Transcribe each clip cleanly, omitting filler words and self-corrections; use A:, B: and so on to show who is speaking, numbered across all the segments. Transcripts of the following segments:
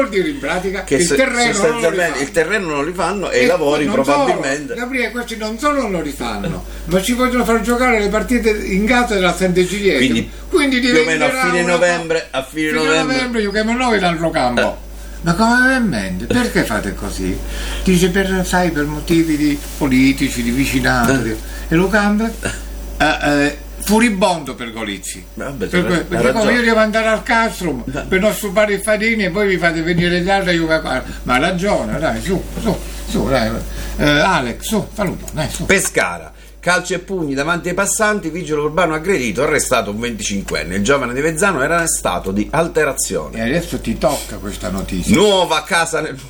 A: vuol dire in pratica?
B: Che il terreno non li fanno e i lavori probabilmente.
A: Gabriele, questi non solo non li fanno, ma ci vogliono far giocare le partite in casa della Sante Giglietti. Quindi
B: più o meno a fine novembre
A: giochiamo noi dal campo. Ma come va in mente? Perché fate così? Dice per motivi politici, di vicinanza. E lo cambia furibondo per Golizzi. Perché come io devo andare al Castrum per non stupare i fadini e poi vi fate venire gli altri a giocare. Ma ha ragione, dai, su, dai. Alex, su, fallo un po', dai, su.
B: Pescara. Calci e pugni davanti ai passanti, vigile urbano aggredito, arrestato un 25enne. Il giovane di Vezzano era in stato di alterazione.
A: E adesso ti tocca questa notizia.
B: Nuova casa nel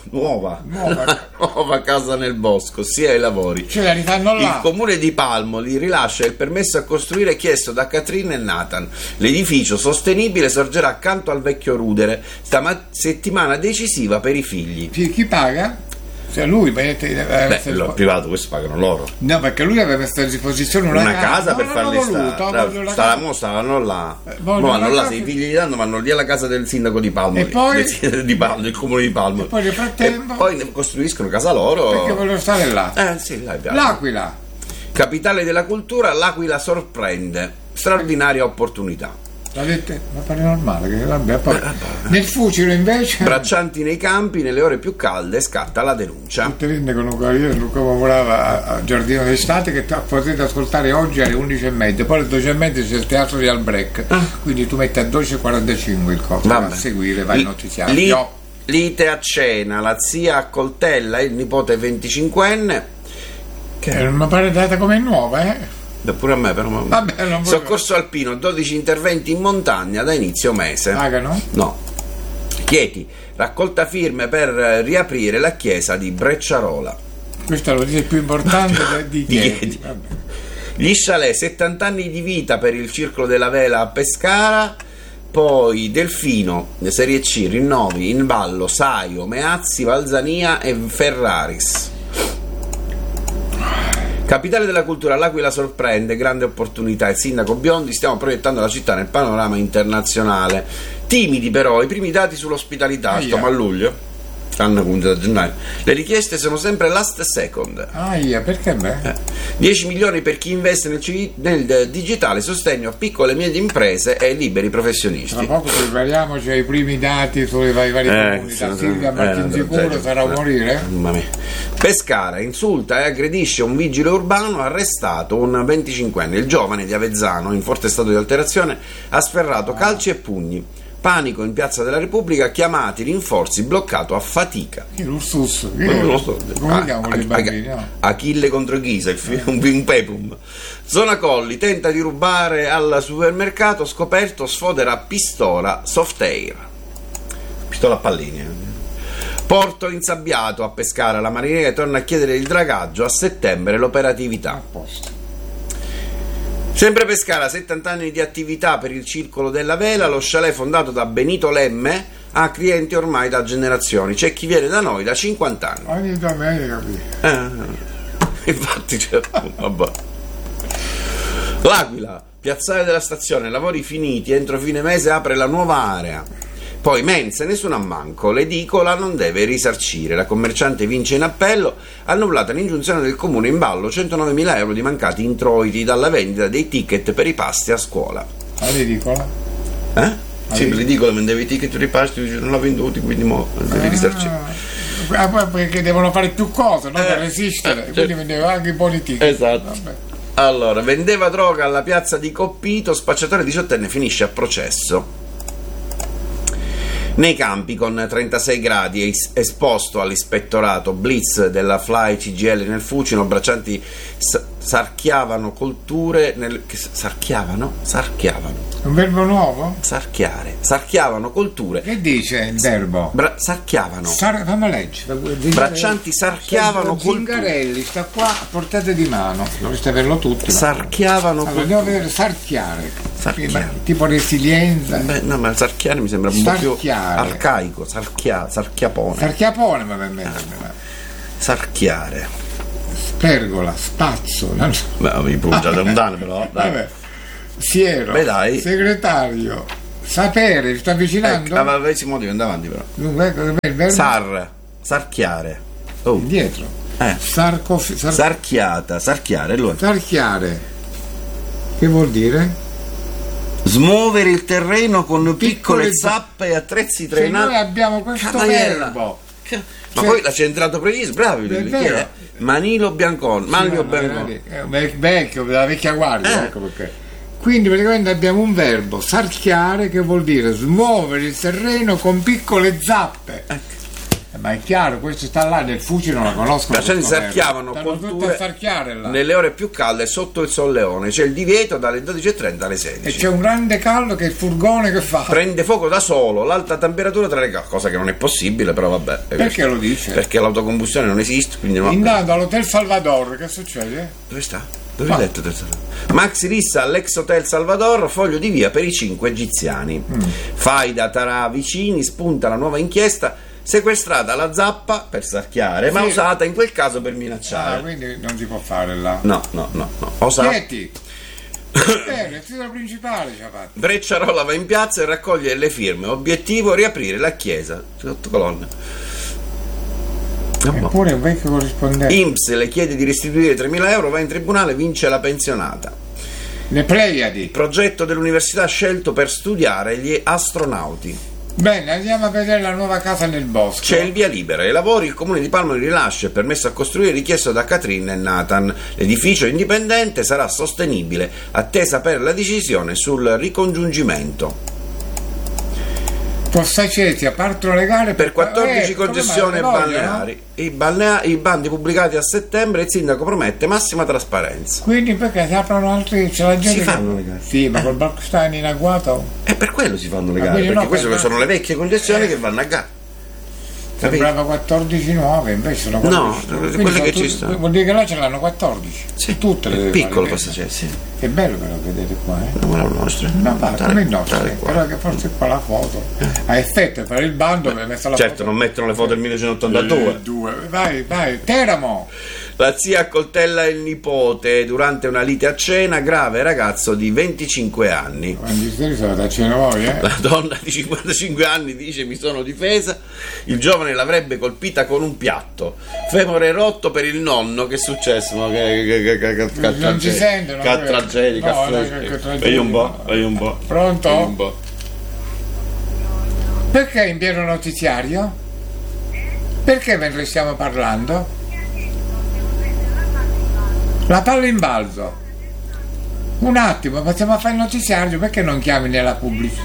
B: bosco, sia ai lavori.
A: Ce la rifanno là.
B: Il comune di Palmoli rilascia il permesso a costruire chiesto da Catrin e Nathan. L'edificio sostenibile sorgerà accanto al vecchio Rudere. Settimana decisiva per i figli.
A: Chi paga? Cioè lui
B: il privato, questo pagano loro.
A: No, perché lui aveva messo a disposizione una casa
B: per farli stare. Stavano là. Vanno là, se i figli li danno, vanno lì alla casa del sindaco di Palmo.
A: E poi
B: del comune di Palmo.
A: E poi nel frattempo.
B: E poi ne costruiscono casa loro.
A: Perché vogliono stare là.
B: Sì, là
A: L'Aquila.
B: Capitale della cultura, l'Aquila sorprende. Straordinaria opportunità.
A: L'avete? Ma pare normale che nel Fucino invece
B: braccianti nei campi nelle ore più calde scatta la denuncia.
A: Ti rende con Luca Mamurava a Giardino d'Estate che potete ascoltare oggi alle 11:30, poi alle 12:30 c'è il teatro di Albrecht, quindi tu metti a 12:45 il corso a seguire, vai notiziario.
B: Lite a cena, la zia accoltella il nipote 25enne
A: che non mi pare data come nuova,
B: pure a me però.
A: Vabbè,
B: Soccorso alpino, 12 interventi in montagna da inizio mese.
A: Pagano?
B: No. Chieti, raccolta firme per riaprire la chiesa di Brecciarola.
A: Questa è la notizia più importante di Chieti.
B: Gli chalet, 70 anni di vita per il Circolo della Vela a Pescara. Poi Delfino, Serie C, rinnovi in ballo Saio, Meazzi, Valzania e Ferraris. Capitale della cultura, l'Aquila sorprende, grande opportunità. Il sindaco Biondi, stiamo proiettando la città nel panorama internazionale. Timidi però i primi dati sull'ospitalità, stiamo a luglio, hanno cominciato a gennaio. Le richieste sono sempre last second.
A: Perché me?
B: 10 milioni per chi investe nel digitale, sostegno a piccole e medie imprese e liberi professionisti.
A: Tra poco prepariamoci ai primi dati sulle varie comunità. Silvia Martinsicuro sarà a morire?
B: Mamma mia. Pescara insulta e aggredisce un vigile urbano, arrestato un 25enne. Il giovane di Avezzano, in forte stato di alterazione, ha sferrato calci e pugni. Panico in Piazza della Repubblica, chiamati rinforzi, bloccato a fatica.
A: L'Ursus,
B: come chiamano i bambini? Achille contro Ghisa, un peplum. Zona Colli, tenta di rubare al supermercato, scoperto, sfodera pistola soft air. Pistola a pallini. Porto insabbiato a Pescara, la Mariniera torna a chiedere il dragaggio, a settembre l'operatività.
A: A posto.
B: Sempre Pescara, 70 anni di attività per il Circolo della Vela, lo chalet fondato da Benito Lemme ha clienti ormai da generazioni, c'è chi viene da noi da 50 anni. Infatti vabbè. L'Aquila, piazzale della stazione, lavori finiti, entro fine mese apre la nuova area. Poi mense, nessun ammanco, l'edicola non deve risarcire, la commerciante vince in appello, annullata l'ingiunzione del comune, in ballo 109.000 euro di mancati introiti dalla vendita dei ticket per i pasti a scuola.
A: L'edicola?
B: Sì, l'edicola vendeva i ticket per i pasti, non l'ha venduti, quindi devi risarcire.
A: Perché devono fare più cose, no? Per resistere, quindi vendeva anche i buoni ticket.
B: Esatto. Vabbè. Allora, vendeva droga alla piazza di Coppito, spacciatore 18enne finisce a processo. Nei campi con 36 gradi, esposto all'ispettorato, blitz della Fly CGL nel Fucino, braccianti sarchiavano colture sarchiavano?
A: È un verbo nuovo?
B: Sarchiavano colture.
A: Che dice il verbo?
B: Sarchiavano.
A: Fammi leggere.
B: Braccianti sarchiavano colture.
A: Zingarelli sta qua a portata di mano, dovreste averlo tutti.
B: Sarchiavano colture.
A: Devo vedere sarchiare. Tipo resilienza.
B: No, ma sarchiare mi sembra un po' più arcaico. Sarchiapone
A: va bene.
B: Sarchiare.
A: Pergola, spazzola.
B: Mi punta da lontano però. Dai.
A: Siero. Segretario. Sapere, sta avvicinando?
B: Avessimo di andare avanti però. Sarchiare.
A: Indietro.
B: Sarchiare, allora.
A: Sarchiare. Che vuol dire?
B: Smuovere il terreno con piccole zappe e attrezzi trainati.
A: Noi abbiamo questo verbo.
B: Ma poi l'ha centrato preciso, bravi. Manilo Biancone, Manlio Biancone.
A: Vecchio, della vecchia guardia, ecco perché. Quindi praticamente abbiamo un verbo, sarchiare, che vuol dire smuovere il terreno con piccole zappe. Ma è chiaro, questo sta là, nel Fuci non la conoscono.
B: La gente sarchiavano colture nelle ore più calde sotto il solleone. C'è il divieto dalle 12:30 alle 16.
A: E c'è un grande caldo che è il furgone che fa.
B: Prende fuoco da solo, l'alta temperatura tra le case, cosa che non è possibile, però vabbè.
A: Perché lo dice?
B: Perché l'autocombustione non esiste, quindi no.
A: Intanto all'Hotel Salvador, che succede?
B: Dove sta? Dove hai letto Hotel Salvador? Maxi rissa all'ex Hotel Salvador, foglio di via per i 5 egiziani. Faida Tarà vicini, spunta la nuova inchiesta. Sequestrata la zappa per sarchiare, ma usata in quel caso per minacciare.
A: Quindi non si può fare là.
B: No.
A: Senti, il titolo principale ci ha fatto.
B: Brecciarola va in piazza e raccoglie le firme. Obiettivo: riaprire la chiesa. 8 colonne.
A: Eppure un vecchio corrispondente.
B: INPS le chiede di restituire 3.000 euro, va in tribunale, vince la pensionata.
A: Le Pleiadi.
B: Il progetto dell'università scelto per studiare gli astronauti.
A: Bene, andiamo a vedere la nuova casa nel bosco.
B: C'è il via libera ai lavori, il comune di Palma rilascia il permesso a costruire richiesto da Catrin e Nathan. L'edificio indipendente sarà sostenibile, attesa per la decisione sul ricongiungimento.
A: Possaceti a parto legale
B: per 14 concessioni balneari. No? I bandi pubblicati a settembre, il sindaco promette massima trasparenza.
A: Quindi perché si aprono altri? C'è la gente
B: si fanno le gare.
A: Sì, ma col Blockstein in agguato?
B: E per quello si fanno le gare, perché queste sono le vecchie concessioni che vanno a gara.
A: Sembrava 14 nuove, invece sono 14.
B: No, quelle che ci stanno.
A: Vuol dire che là ce l'hanno 14.
B: Sì,
A: tutte le
B: piccolo Possaceti, sì.
A: È bello però vedere qua,
B: come la nostra.
A: No, come il nostro, però che forse qua la foto. A effetto per il bando mi ha messo la
B: certo,
A: foto.
B: Non mettono le foto del 1982.
A: Vai, Teramo.
B: La zia accoltella il nipote durante una lite a cena, grave ragazzo di 25 anni.
A: A cena voi,
B: La donna di 55 anni dice: mi sono difesa, il giovane l'avrebbe colpita con un piatto. Femore rotto per il nonno. Che è successo?
A: Non si sentono.
B: Vai un po'.
A: Pronto?
B: Vai un po'.
A: Perché in pieno notiziario? Perché mentre stiamo parlando? La palla in balzo. Un attimo, passiamo a fare il notiziario, perché non chiami nella pubblicità?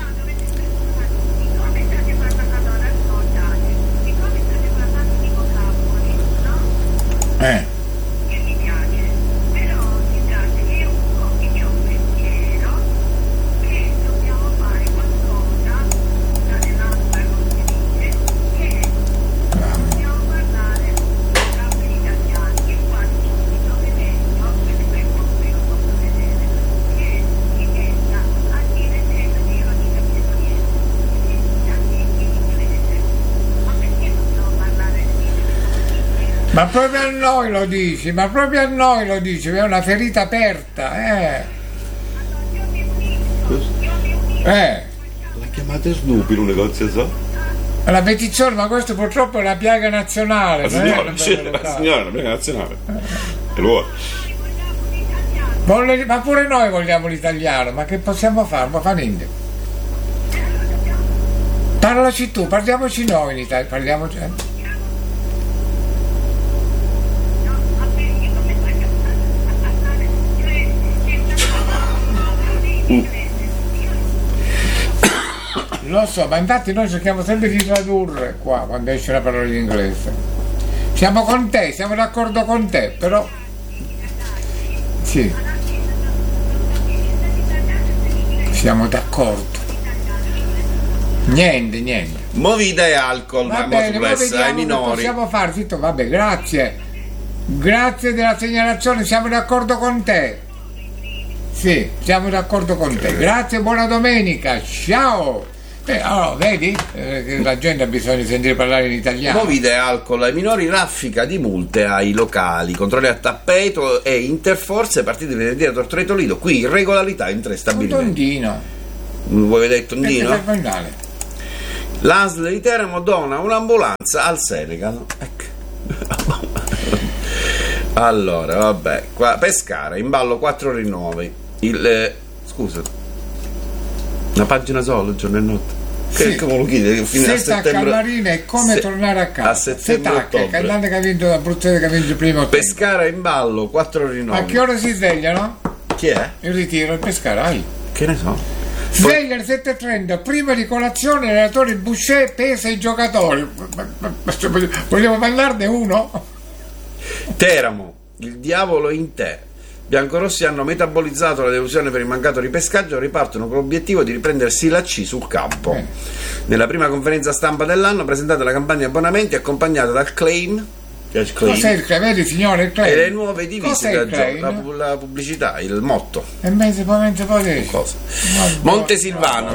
A: Ma proprio a noi lo dici, è una ferita aperta,
B: La chiamate Snoopy un negozio, so?
A: La petizione, ma questo purtroppo è una piaga nazionale.
B: La signora è una piaga nazionale. E lo vuole.
A: Ma pure noi vogliamo l'italiano, ma che possiamo fare? Non fa niente. Parlaci tu, parliamoci noi in Italia, parliamoci. Lo so, ma infatti noi cerchiamo sempre di tradurre qua quando esce una parola in inglese. Siamo con te, siamo d'accordo con te, però sì, siamo d'accordo. Niente.
B: Movida e alcol,
A: va bene, ai minori. Possiamo fare, Zitto, vabbè, grazie della segnalazione, siamo d'accordo con te. Sì, siamo d'accordo con te. Grazie, buona domenica, ciao. Vedi? La gente ha bisogno di sentire parlare in italiano.
B: Movida e alcol ai minori, raffica di multe ai locali, controlli a tappeto e interforze partite venerdì a Tortoreto Lido. Qui irregolarità in 3 stabilimenti.
A: Tondino.
B: Vuoi vedere il tondino? L'ASL di Teramo dona un'ambulanza al Senegal. Ecco. Allora, vabbè, qua Pescara, in ballo 4 rinnovi. Scusa, una pagina solo, giorno e notte. Che come lo chiede?
A: Setta Calmarina è come tornare a casa.
B: A settembre-ottobre.
A: Cantante che ha vinto la Bruzzese, che ha vinto il primo.
B: Pescara in ballo 4 rinnovi.
A: A che ora si svegliano?
B: Chi è?
A: Il ritiro, il Pescara.
B: Che ne so.
A: Sveglia alle 7:30, prima di colazione l'allenatore Boucher pesa i giocatori. Vogliamo parlarne uno?
B: Teramo, il diavolo in te. Biancorossi hanno metabolizzato la delusione per il mancato ripescaggio e ripartono con l'obiettivo di riprendersi la C sul campo. Nella prima conferenza stampa dell'anno presentata la campagna abbonamenti accompagnata dal claim.
A: Cos'è il claim? Vedi signore, il claim?
B: E le nuove divise la pubblicità, il motto.
A: E mezzo
B: cosa? Montesilvano,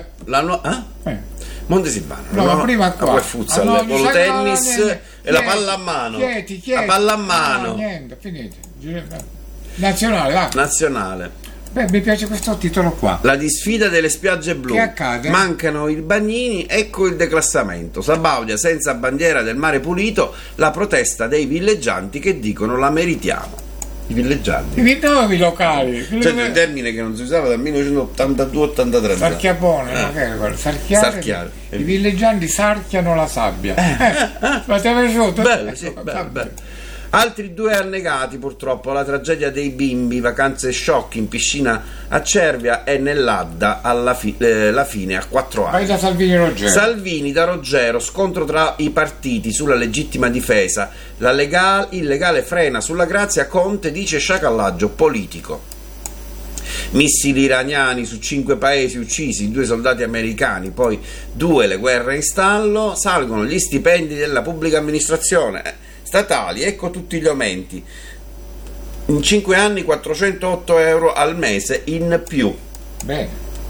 B: Montesilvano,
A: la prima qua.
B: Futsal, polo tennis e la palla a mano. La palla a mano.
A: Niente, finito. Nazionale, va.
B: Nazionale.
A: Beh, mi piace questo titolo qua.
B: La disfida delle spiagge blu.
A: Che accade?
B: Mancano i bagnini, ecco il declassamento. Sabaudia senza bandiera del mare pulito, la protesta dei villeggianti che dicono la meritiamo. I villeggianti.
A: I nomi locali.
B: C'è un termine che non si usava dal 1982-83.
A: Sarchiapone, sarchiare. I villeggianti sarchiano la sabbia. Ma ti è piaciuto?
B: Bello, sì, bello. Altri 2 annegati purtroppo, la tragedia dei bimbi, vacanze shock in piscina a Cervia e nell'Adda la fine a 4 anni.
A: Vai da
B: Salvini da Roggero, scontro tra i partiti sulla legittima difesa, il legale frena sulla grazia, Conte dice sciacallaggio politico. Missili iraniani su 5 paesi uccisi, 2 soldati americani, poi 2 le guerre in stallo, salgono gli stipendi della pubblica amministrazione statali, ecco tutti gli aumenti. In 5 anni 408 euro al mese in più.
A: Bene.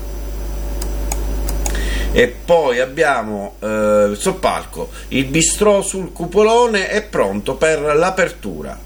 B: E poi abbiamo Soppalco, il bistrò sul cupolone è pronto per l'apertura.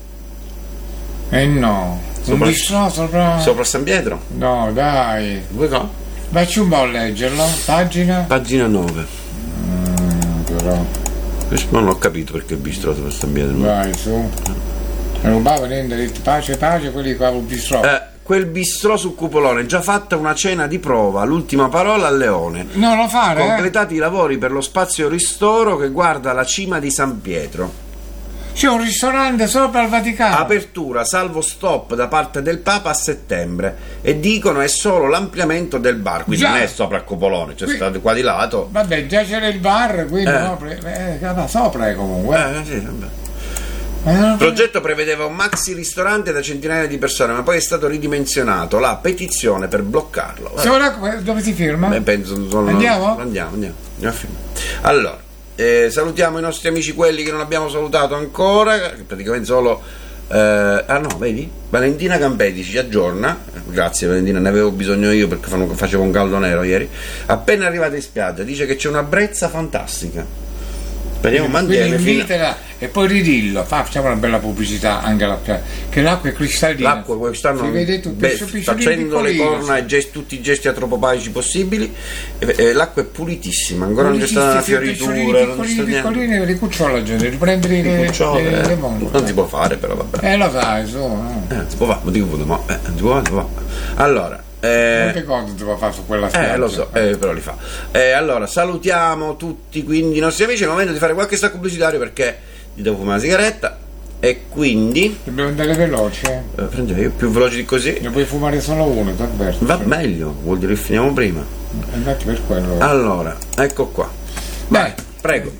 A: No, un bistrò
B: sopra San Pietro?
A: No, dai. Vacci un po' a leggerlo.
B: Pagina 9.
A: Però
B: non ho capito perché il bistrò sopra San Pietro.
A: Vai su. Non va venendo pace, quelli qua il bistrò.
B: Quel bistrò sul cupolone, già fatta una cena di prova, l'ultima parola al Leone.
A: Non lo fare.
B: Completati i lavori per lo spazio ristoro che guarda la cima di San Pietro.
A: C'è un ristorante sopra il Vaticano.
B: Apertura salvo stop da parte del Papa a settembre e dicono è solo l'ampliamento del bar, quindi non è sopra il cupolone, c'è stato qua di lato.
A: Vabbè, già c'era il bar, quindi sopra è comunque.
B: Sì, vabbè. Il progetto prevedeva un maxi ristorante da centinaia di persone, ma poi è stato ridimensionato. La petizione per bloccarlo.
A: Dove si firma?
B: Andiamo a firmare. Allora, salutiamo i nostri amici, quelli che non abbiamo salutato ancora, praticamente solo vedi? Valentina Campeti ci aggiorna, grazie Valentina, ne avevo bisogno io perché facevo un caldo nero ieri. Appena arrivata in spiaggia dice che c'è una brezza fantastica. Speriamo mantiene
A: e poi ridillo, facciamo una bella pubblicità anche che l'acqua è cristallina.
B: L'acqua quest'anno facendo le corna e tutti i gesti antropopaici possibili, l'acqua è pulitissima, ancora non c'è stata una fioritura,
A: piccolini li cucciola la gente, riprendere le monte.
B: Non si può fare però, vabbè.
A: Lo sai,
B: si può fare, si può fare. Allora,
A: quante cose devo fare su quella spiaggia?
B: Lo so, però li fa. Allora, salutiamo tutti quindi i nostri amici. È il momento di fare qualche stacco pubblicitario perché gli devo fumare una sigaretta e quindi
A: dobbiamo andare veloci.
B: Prendiamo io più veloci di così.
A: Ne puoi fumare solo uno, ti avverto.
B: Va meglio, vuol dire che finiamo prima.
A: Infatti per quello.
B: Allora, ecco qua. Vai, prego.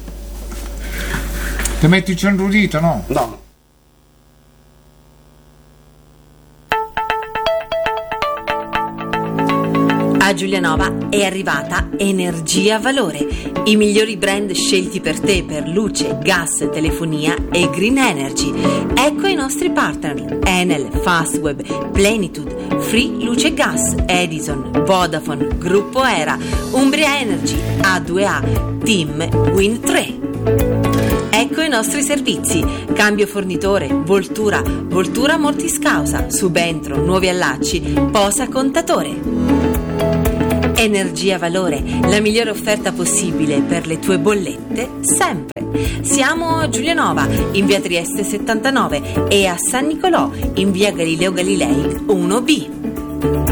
A: Ti metti il centrodito, no?
B: No.
C: A Giulianova è arrivata Energia Valore, i migliori brand scelti per te per luce, gas, telefonia e green energy. Ecco i nostri partner: Enel, Fastweb, Plenitude, Free Luce e Gas, Edison, Vodafone, Gruppo Era, Umbria Energy, A2A, Team Win 3. Ecco i nostri servizi: cambio fornitore, voltura mortis causa, subentro, nuovi allacci, posa contatore. Energia Valore, la migliore offerta possibile per le tue bollette sempre. Siamo a Giulianova, in via Trieste 79 e a San Nicolò, in via Galileo Galilei 1B.